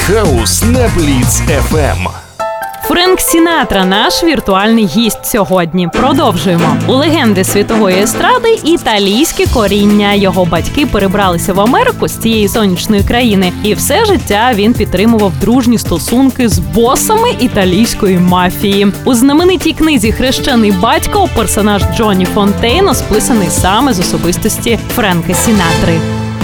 Хаус на Бліц FM. Френк Сінатра – наш віртуальний гість сьогодні. Продовжуємо. У легенди світової естради італійське коріння. Його батьки перебралися в Америку з цієї сонячної країни, і все життя він підтримував дружні стосунки з босами італійської мафії. У знаменитій книзі «Хрещений батько» персонаж Джонні Фонтейно списаний саме з особистості Френка Сінатри.